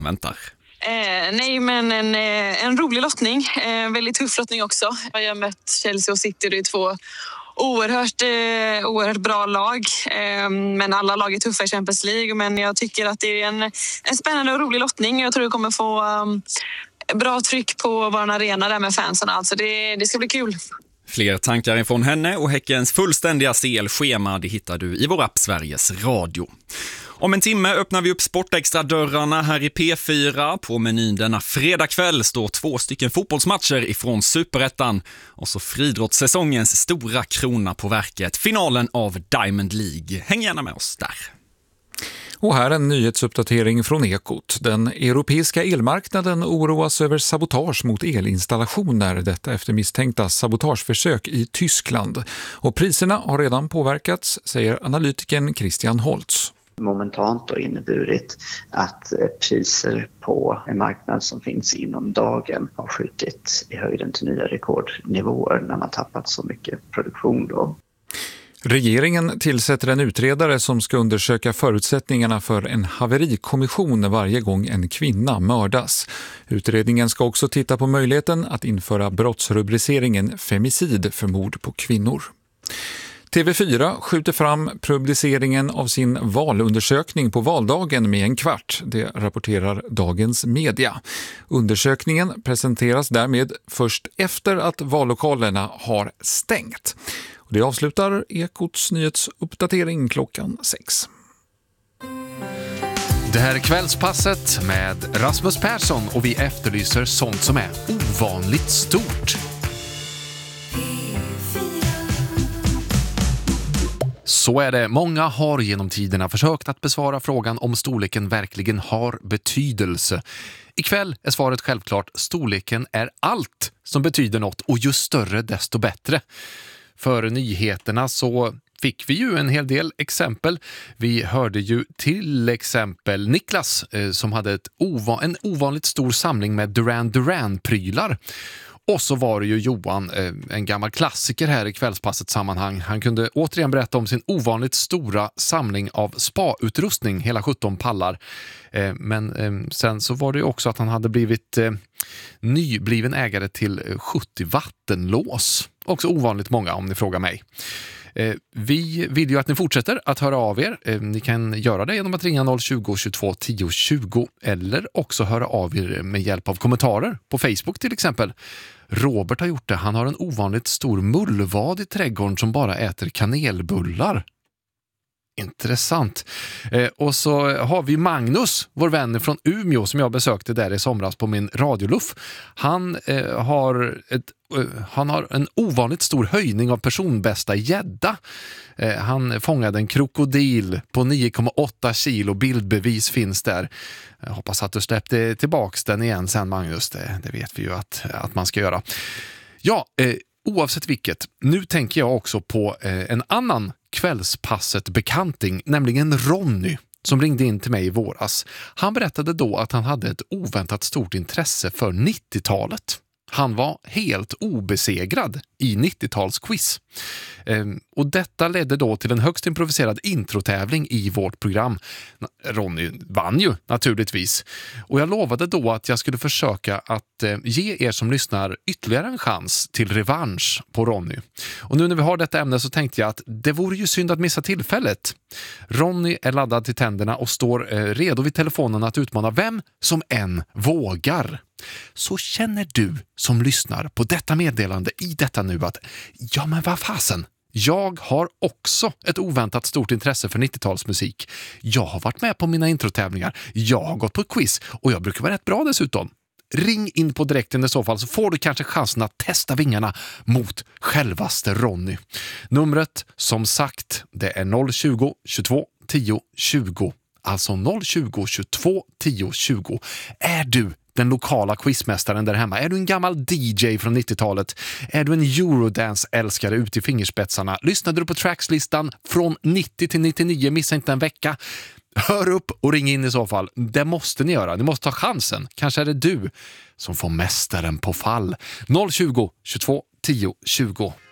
väntar. Nej, men en rolig lottning. Väldigt tuff lottning också. Jag har mött Chelsea och City, det är två oerhört bra lag. Men alla lag är tuffa i Champions League. Men jag tycker att det är en spännande och rolig lottning. Jag tror det kommer få bra tryck på vår arena där med fansen. Alltså det ska bli kul. Fler tankar ifrån henne och Häckens fullständiga CL-schema det hittar du i vår app Sveriges Radio. Om en timme öppnar vi upp Sportextra-dörrarna här i P4. På menyn denna fredagkväll står 2 fotbollsmatcher ifrån Superettan. Och så friidrottssäsongens stora krona på verket, finalen av Diamond League. Häng gärna med oss där. Och här en nyhetsuppdatering från Ekot. Den europeiska elmarknaden oroas över sabotage mot elinstallationer, detta efter misstänkta sabotageförsök i Tyskland. Och priserna har redan påverkats, säger analytikern Christian Holtz. Momentant har inneburit att priser på en marknad som finns inom dagen har skjutit i höjden till nya rekordnivåer när man tappat så mycket produktion då. Regeringen tillsätter en utredare som ska undersöka förutsättningarna för en haverikommission varje gång en kvinna mördas. Utredningen ska också titta på möjligheten att införa brottsrubriceringen femicid för mord på kvinnor. TV4 skjuter fram publiceringen av sin valundersökning på valdagen med en kvart. Det rapporterar Dagens Media. Undersökningen presenteras därmed först efter att vallokalerna har stängt. Det avslutar Ekots nyhetsuppdatering klockan 6. Det här är Kvällspasset med Rasmus Persson och vi efterlyser sånt som är ovanligt stort. Så är det. Många har genom tiderna försökt att besvara frågan om storleken verkligen har betydelse. Ikväll är svaret självklart: storleken är allt som betyder något och ju större desto bättre. För nyheterna så fick vi ju en hel del exempel. Vi hörde ju till exempel Niklas som hade en ovanligt stor samling med Duran Duran-prylar. Och så var det ju Johan, en gammal klassiker här i Kvällspassets sammanhang. Han kunde återigen berätta om sin ovanligt stora samling av spa-utrustning, hela 17 pallar. Men sen så var det ju också att han hade blivit nybliven ägare till 70 vattenlås. Också ovanligt många om ni frågar mig. Vi vill ju att ni fortsätter att höra av er. Ni kan göra det genom att ringa 020 22 10 20 eller också höra av er med hjälp av kommentarer på Facebook till exempel. Robert har gjort det. Han har en ovanligt stor mullvad i trädgården som bara äter kanelbullar. Intressant. Och så har vi Magnus, vår vän från Umeå som jag besökte där i somras på min radioluff. Han har en ovanligt stor höjning av personbästa gädda. Han fångade en krokodil på 9,8 kilo. Bildbevis finns där. Jag hoppas att du släppte tillbaks den igen sen, Magnus. Det vet vi ju att man ska göra. Ja, oavsett vilket. Nu tänker jag också på en annan Kvällspasset bekanting, nämligen Ronny, som ringde in till mig i våras. Han berättade då att han hade ett oväntat stort intresse för 90-talet. Han var helt obesegrad i 90-talsquiz. Och detta ledde då till en högst improviserad introtävling i vårt program. Ronny vann ju naturligtvis. Och jag lovade då att jag skulle försöka att ge er som lyssnar ytterligare en chans till revansch på Ronny. Och nu när vi har detta ämne så tänkte jag att det vore ju synd att missa tillfället. Ronny är laddad till tänderna och står redo vid telefonen att utmana vem som än vågar. Så känner du som lyssnar på detta meddelande i detta nu att ja men vad fasen, jag har också ett oväntat stort intresse för 90-talsmusik. Jag har varit med på mina introtävlingar, jag har gått på ett quiz och jag brukar vara rätt bra dessutom. Ring in på direkten i så fall så får du kanske chansen att testa vingarna mot självaste Ronny. Numret som sagt det är 020 22 10 20. Alltså 020 22 10 20. Är du den lokala quizmästaren där hemma? Är du en gammal DJ från 90-talet? Är du en Eurodance-älskare ut i fingerspetsarna? Lyssnade du på trackslistan från 90 till 99? Missa inte en vecka. Hör upp och ring in i så fall. Det måste ni göra. Ni måste ta chansen. Kanske är det du som får mästaren på fall. 020 22 10 20.